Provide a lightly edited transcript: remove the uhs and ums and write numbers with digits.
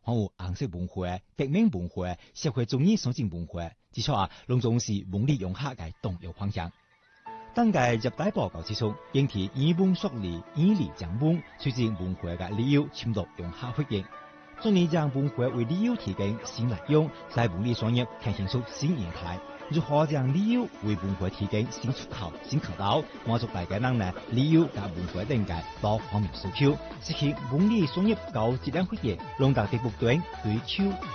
還有紅色文化、革命文化、社會主義實踐文化，至少攏總是文理融合嘅重要方向。當屆入大報告之中，應提以文說理、以理講文，推進文化嘅理由深入融合回應。總理將文化為理由提供新內容，在文理雙業呈現出新形態。如何將理由為文化提供新出口、新渠道，滿足大家人呢理由及文化等嘅多方面訴求，實現文理雙業高質量回應，讓大家不斷追求。